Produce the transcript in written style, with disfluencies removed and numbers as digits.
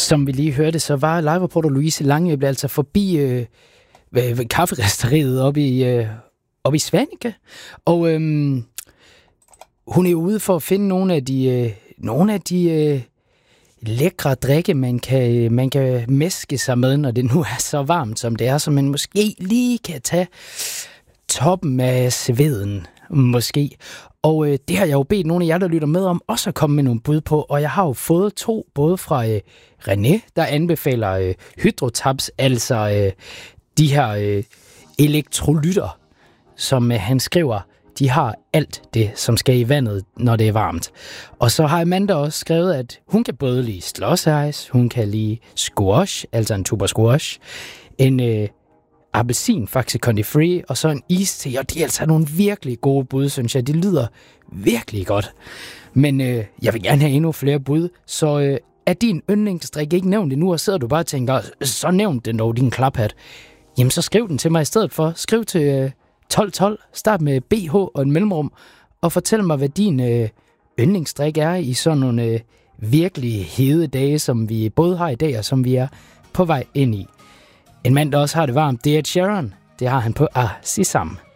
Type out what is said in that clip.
Som vi lige hørte, så var livereporter Louise Lange altså forbi kafferisteriet oppe i Svaneke. Og hun er ude for at finde nogle af de lækre drikke, man kan mæske sig med, når det nu er så varmt, som det er, så man måske lige kan tage toppen af sveden, måske. Og det har jeg jo bedt nogle af jer, der lytter med om, også at komme med nogle bud på, og jeg har jo fået 2, både fra René, der anbefaler hydrotabs, altså de her elektrolytter, som han skriver, de har alt det, som skal i vandet, når det er varmt. Og så har Amanda også skrevet, at hun kan både lide slush-ice, hun kan lide squash, altså en tuber squash, en appelsin, faktisk Conti Free, og så en iste, og de er altså nogle virkelig gode bud, synes jeg. De lyder virkelig godt. Men jeg vil gerne have endnu flere bud, så er din yndlingsdrik ikke nævnt endnu, og sidder du bare og tænker, så nævnt den dog, din klaphat. Jamen, så skriv den til mig i stedet for. Skriv til 1212, start med BH og en mellemrum, og fortæl mig, hvad din yndlingsdrik er i sådan nogle virkelig hede dage, som vi både har i dag, og som vi er på vej ind i. En mand, der også har det varmt, det er Ed Sheeran. Det har han på Sisam.